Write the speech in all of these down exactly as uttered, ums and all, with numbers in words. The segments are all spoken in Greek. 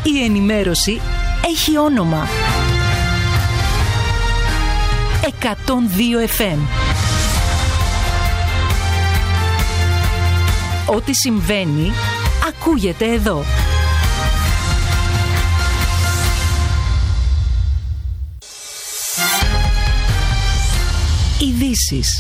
Η ενημέρωση έχει όνομα. εκατόν δύο εφ εμ. Ό,τι συμβαίνει, ακούγεται εδώ. Ειδήσεις.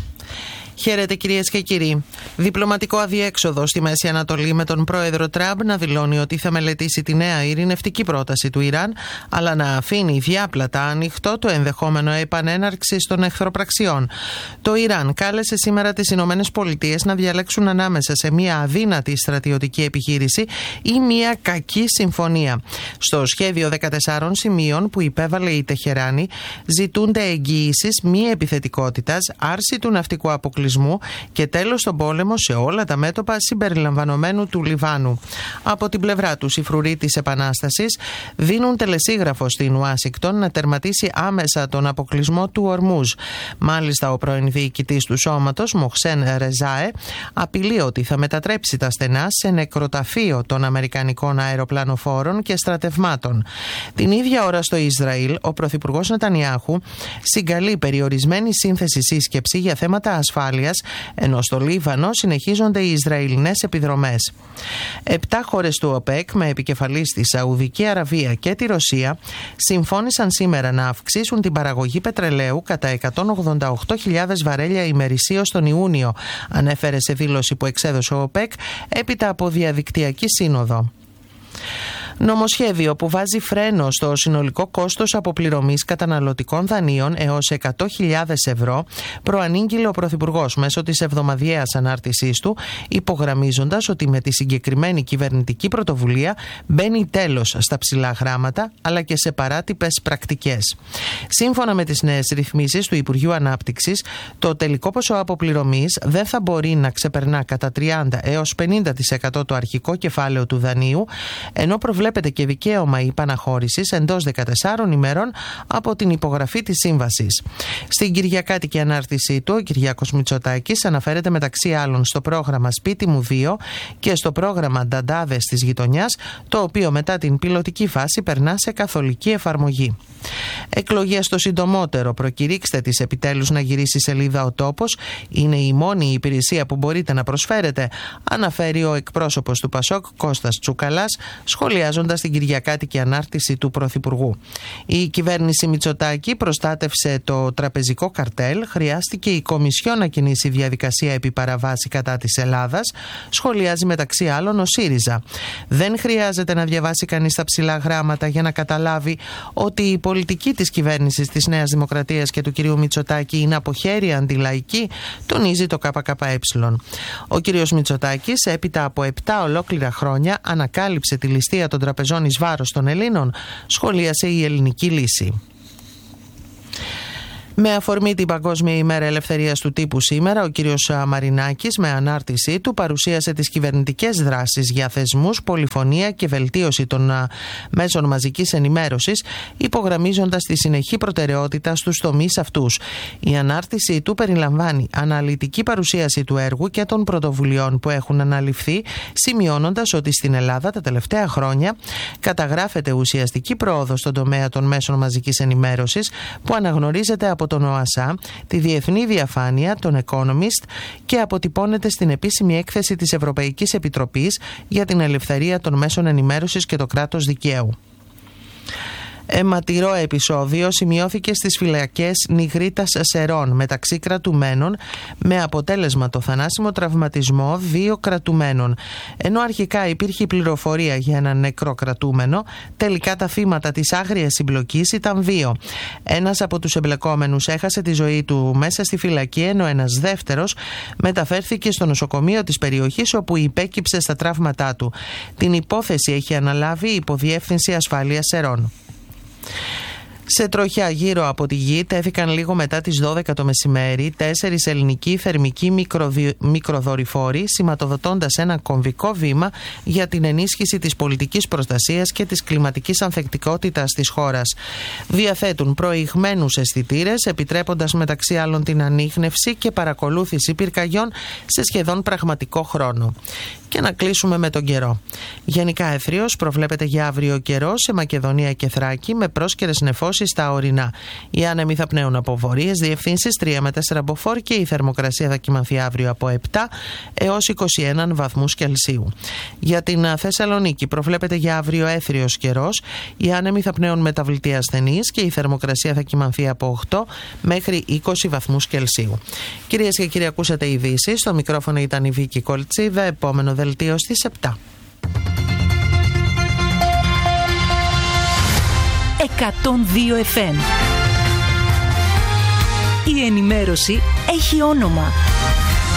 Χαίρετε κυρίες και κύριοι. Διπλωματικό αδιέξοδο στη Μέση Ανατολή, με τον πρόεδρο Τραμπ να δηλώνει ότι θα μελετήσει τη νέα ειρηνευτική πρόταση του Ιράν, αλλά να αφήνει διάπλατα ανοιχτό το ενδεχόμενο επανέναρξης των εχθροπραξιών. Το Ιράν κάλεσε σήμερα τις Ηνωμένες Πολιτείες να διαλέξουν ανάμεσα σε μια αδύνατη στρατιωτική επιχείρηση ή μια κακή συμφωνία. Στο σχέδιο δεκατεσσάρων σημείων που υπέβαλε η Τεχεράνη ζητούνται εγγυήσεις μη επιθετικότητας, άρση του ναυτικού αποκλεισμού και τέλος στον πόλεμο σε όλα τα μέτωπα συμπεριλαμβανομένου του Λιβάνου. Από την πλευρά τους, οι φρουροί της Επανάστασης δίνουν τελεσίγραφο στην Ουάσιγκτον να τερματίσει άμεσα τον αποκλεισμό του Ορμούζ. Μάλιστα, ο πρώην διοικητής του σώματος, Μοχσέν Ρεζάε, απειλεί ότι θα μετατρέψει τα στενά σε νεκροταφείο των αμερικανικών αεροπλανοφόρων και στρατευμάτων. Την ίδια ώρα στο Ισραήλ, ο πρωθυπουργός Νετανιάχου συγκαλεί περιορισμένη σύνθεση σύσκεψη για θέματα ασφάλειας, ενώ στο Λίβανο συνεχίζονται οι Ισραηλινές επιδρομές. Επτά χώρες του ΟΠΕΚ, με επικεφαλής τη Σαουδική Αραβία και τη Ρωσία, συμφώνησαν σήμερα να αυξήσουν την παραγωγή πετρελαίου κατά εκατόν ογδόντα οκτώ χιλιάδες βαρέλια ημερησίως τον Ιούνιο, ανέφερε σε δήλωση που εξέδωσε ο ΟΠΕΚ έπειτα από διαδικτυακή σύνοδο. Νομοσχέδιο που βάζει φρένο στο συνολικό κόστος αποπληρωμής καταναλωτικών δανείων έως εκατό χιλιάδες ευρώ, προανήγγειλε ο Πρωθυπουργός μέσω της εβδομαδιαίας ανάρτησής του, υπογραμμίζοντας ότι με τη συγκεκριμένη κυβερνητική πρωτοβουλία μπαίνει τέλος στα ψηλά γράμματα αλλά και σε παράτυπες πρακτικές. Σύμφωνα με τις νέες ρυθμίσεις του Υπουργείου Ανάπτυξης, το τελικό ποσό αποπληρωμής δεν θα μπορεί να ξεπερνά κατά τριάντα έως πενήντα τοις εκατό το αρχικό κεφάλαιο του δανείου, ενώ προβλέπεται και δικαίωμα υπαναχώρησης εντός δεκατεσσάρων ημερών από την υπογραφή της σύμβασης. Στην κυριακάτικη ανάρτησή του, ο Κυριάκος Μητσοτάκης αναφέρεται μεταξύ άλλων στο πρόγραμμα Σπίτι μου δύο και στο πρόγραμμα Νταντάδες της Γειτονιάς, το οποίο μετά την πιλωτική φάση περνά σε καθολική εφαρμογή. Εκλογές το συντομότερο, προκηρύξτε τις επιτέλους να γυρίσει σελίδα ο τόπος, είναι η μόνη υπηρεσία που μπορείτε να προσφέρετε, αναφέρει ο εκπρόσωπος του Πασόκ Κώστας Τσουκαλάς, σχολιάζοντας την κυριακάτικη ανάρτηση του Πρωθυπουργού. Η κυβέρνηση Μητσοτάκη προστάτευσε το τραπεζικό καρτέλ, χρειάστηκε η Κομισιόν να κινήσει διαδικασία επί παραβάση κατά της Ελλάδας, σχολιάζει μεταξύ άλλων ο ΣΥΡΙΖΑ. Δεν χρειάζεται να διαβάσει κανείς τα ψηλά γράμματα για να καταλάβει ότι η πολιτική της κυβέρνησης της Νέας Δημοκρατίας και του κ. Μητσοτάκη είναι από χέρι αντιλαϊκή, τονίζει το ΚΚΕ. Ο κ. Μητσοτάκης, έπειτα από επτά ολόκληρα χρόνια, ανακάλυψε τη ληστεία των τραπεζών εις βάρος των Ελλήνων, σχολίασε η Ελληνική Λύση. Με αφορμή την Παγκόσμια ημέρα ελευθερίας του τύπου σήμερα, ο κύριος Μαρινάκης με ανάρτησή του παρουσίασε τις κυβερνητικές δράσεις για θεσμούς, πολυφωνία και βελτίωση των μέσων μαζικής ενημέρωσης, υπογραμμίζοντας τη συνεχή προτεραιότητα στους τομείς αυτούς. Η ανάρτησή του περιλαμβάνει αναλυτική παρουσίαση του έργου και των πρωτοβουλειών που έχουν αναλυφθεί, σημειώνοντας ότι στην Ελλάδα τα τελευταία χρόνια καταγράφεται ουσιαστική πρόοδος στον τομέα των μέσων μαζικής ενημέρωσης, που αναγνωρίζεται από τον ΟΑΣΑ, τη Διεθνή Διαφάνεια, τον Economist και αποτυπώνεται στην επίσημη έκθεση της Ευρωπαϊκής Επιτροπής για την ελευθερία των μέσων ενημέρωσης και το κράτος δικαίου. Αιματηρό επεισόδιο σημειώθηκε στις φυλακές Νιγρίτας Σερών μεταξύ κρατουμένων, με αποτέλεσμα το θανάσιμο τραυματισμό δύο κρατουμένων. Ενώ αρχικά υπήρχε πληροφορία για έναν νεκρό κρατούμενο, τελικά τα θύματα της άγριας συμπλοκής ήταν δύο. Ένας από τους εμπλεκόμενους έχασε τη ζωή του μέσα στη φυλακή, ενώ ένας δεύτερος μεταφέρθηκε στο νοσοκομείο της περιοχής, όπου υπέκυψε στα τραύματά του. Την υπόθεση έχει αναλάβει η Υποδιεύθυνση Ασφάλειας Σερών. Σε τροχιά γύρω από τη γη τέθηκαν λίγο μετά τις δώδεκα το μεσημέρι τέσσερις ελληνικοί θερμικοί μικροδι... μικροδορυφόροι, σηματοδοτώντας ένα κομβικό βήμα για την ενίσχυση της πολιτικής προστασίας και της κλιματικής ανθεκτικότητας της χώρας. Διαθέτουν προηγμένους αισθητήρες, επιτρέποντας μεταξύ άλλων την ανίχνευση και παρακολούθηση πυρκαγιών σε σχεδόν πραγματικό χρόνο. Και να κλείσουμε με τον καιρό. Γενικά εύθριος προβλέπεται για αύριο καιρό σε Μακεδονία και Θράκη, με πρόσκαιρες νεφώσεις στα ορεινά. Οι άνεμοι θα πνέουν από βορείες διευθύνσεις τρία με τέσσερα μποφόρ και η θερμοκρασία θα κυμανθεί αύριο από επτά έως είκοσι ένα βαθμούς Κελσίου. Για την Θεσσαλονίκη προβλέπεται για αύριο εύθριος καιρός. Οι άνεμοι θα πνέουν μεταβλητή ασθενείς και η θερμοκρασία θα κυμανθεί από οκτώ μέχρι είκοσι βαθμούς Κελσίου. Κυρίες και κύριοι, ακούσατε ειδήσεις. Στο μικρόφωνο ήταν η Βίκη Κολτσίδα. Επόμενο δελτίο στις επτά. εκατόν δύο εφ εμ. Η ενημέρωση έχει όνομα.